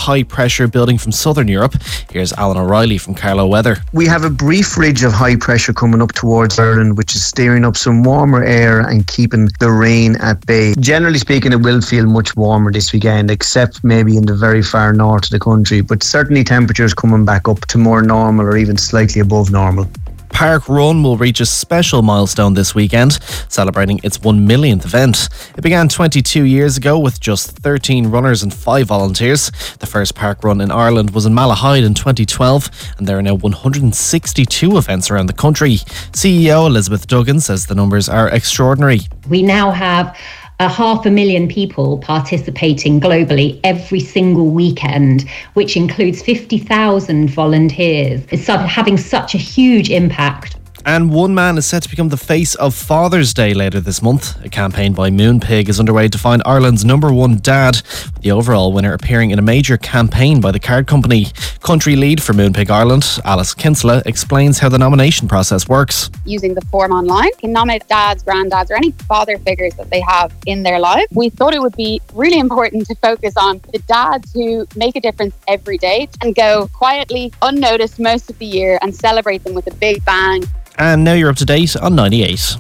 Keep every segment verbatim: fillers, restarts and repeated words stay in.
high pressure building from southern Europe. Here's Alan O'Reilly from Carlow Weather. We have a brief ridge of high pressure coming up towards Ireland, which is steering up some warmer air and keeping the rain at bay. Generally speaking, it will feel much warmer this weekend, except maybe in the very far north of the country, but certainly temperatures coming back up to more normal or even slightly above normal. Park Run will reach a special milestone this weekend, celebrating its one millionth event. It began twenty-two years ago with just thirteen runners and five volunteers. The first Park Run in Ireland was in Malahide in twenty twelve, and there are now one hundred sixty-two events around the country. C E O Elizabeth Duggan says the numbers are extraordinary. We now have a half a million people participating globally every single weekend, which includes fifty thousand volunteers. It's having such a huge impact. And one man is set to become the face of Father's Day later this month. A campaign by Moonpig is underway to find Ireland's number one dad, with the overall winner appearing in a major campaign by the card company. Country lead for Moonpig Ireland, Alice Kinsella, explains how the nomination process works. Using the form online, you can nominate dads, granddads or any father figures that they have in their life. We thought it would be really important to focus on the dads who make a difference every day and go quietly, unnoticed most of the year and celebrate them with a big bang. And now you're up to date on ninety-eight.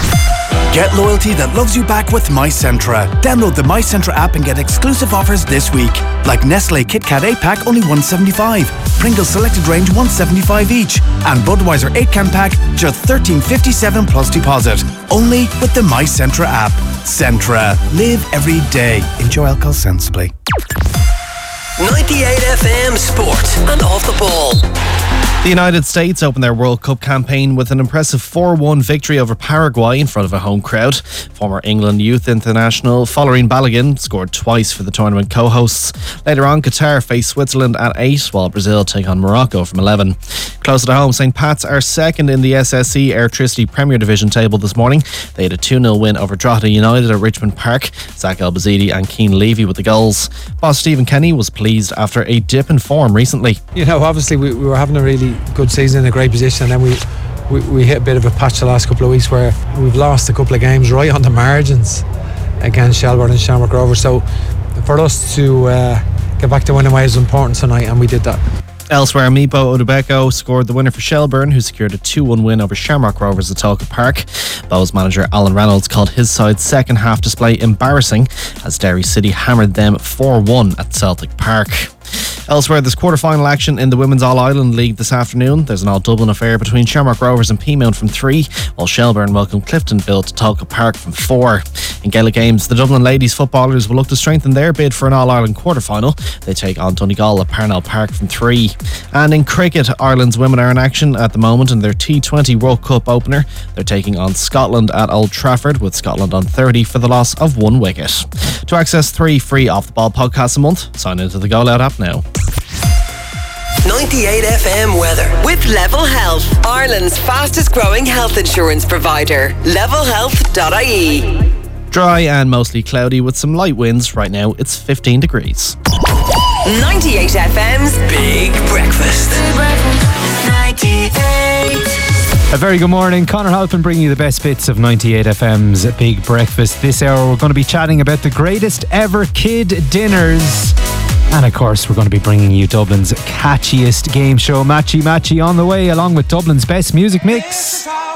Get loyalty that loves you back with MyCentra. Download the MyCentra app and get exclusive offers this week. Like Nestle Kit Kat eight pack only one seventy-five, Pringles Selected Range one seventy-five each, and Budweiser eight can pack just thirteen fifty-seven plus deposit. Only with the MyCentra app. Centra. Live every day. Enjoy alcohol sensibly. ninety-eight F M Sport and Off the Ball. The United States opened their World Cup campaign with an impressive four one victory over Paraguay in front of a home crowd. Former England youth international Folarin Balogun scored twice for the tournament co-hosts. Later on, Qatar face Switzerland at eight, while Brazil take on Morocco from eleven. Closer to home, Saint Pat's are second in the S S E Airtricity Premier Division table this morning. They had a two nil win over Drogheda United at Richmond Park. Zach El-Bazidi and Keane Levy with the goals. Boss Stephen Kenny was pleased after a dip in form recently. You know, obviously we, we were having a really good season in a great position, and then we, we we hit a bit of a patch the last couple of weeks where we've lost a couple of games right on the margins against Shelbourne and Shamrock Rovers. So for us to uh, get back to winning ways was important tonight, and we did that. Elsewhere, Mipo Odubeko scored the winner for Shelbourne, who secured a two one win over Shamrock Rovers at Talca Park. Bowes manager Alan Reynolds called his side's second half display embarrassing as Derry City hammered them four one at Celtic Park. Elsewhere, there's quarter-final action in the Women's All-Ireland League this afternoon. There's an all-Dublin affair between Shamrock Rovers and Peamount from three, while Shelbourne welcome Cliftonville to Talca Park from four. In Gaelic games, the Dublin ladies footballers will look to strengthen their bid for an All-Ireland quarter-final. They take on Donegal at Parnell Park from three. And in cricket, Ireland's women are in action at the moment in their T twenty World Cup opener. They're taking on Scotland at Old Trafford, with Scotland on thirty for the loss of one wicket. To access three free off-the-ball podcasts a month, sign into the Go Loud app now. ninety-eight F M weather with Level Health, Ireland's fastest growing health insurance provider. level health dot I E. Dry and mostly cloudy with some light winds. Right now it's fifteen degrees. ninety-eight F M's Big Breakfast. Big Breakfast. ninety-eight. A very good morning. Conor Halpin bringing you the best bits of ninety-eight F M's Big Breakfast. This hour we're going to be chatting about the greatest ever kid dinners. And of course we're going to be bringing you Dublin's catchiest game show, Matchy Matchy, on the way, along with Dublin's best music mix.